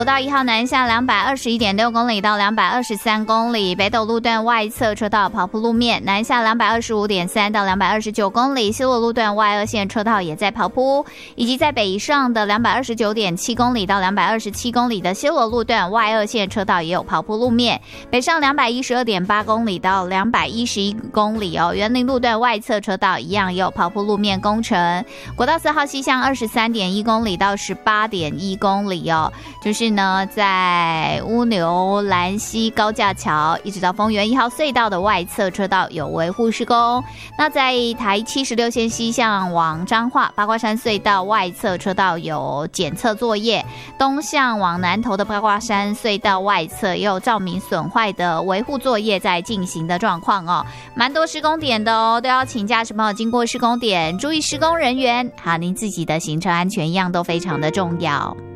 国道1号南下221.6公里到223公里，北斗路段外侧车道跑铺路面，南下225.3到229公里，西螺路段外2线车道也在跑铺，以及在北以上的229.7公里到227公里的西螺路段外2线车道也有跑铺路面，北上212.8公里到211公里哦，园林路段外侧车道一样也有跑铺路面工程，国道4号西向23.1公里到18.1公里哦，就是呢，在乌牛兰溪高架桥一直到丰原1号隧道的外侧车道有维护施工。那在台76线西向往彰化八卦山隧道外侧车道有检测作业，东向往南投的八卦山隧道外侧也有照明损坏的维护作业在进行的状况哦，蛮多施工点的哦，都要请驾驶朋友经过施工点注意施工人员，好，您自己的行车安全一样都非常的重要。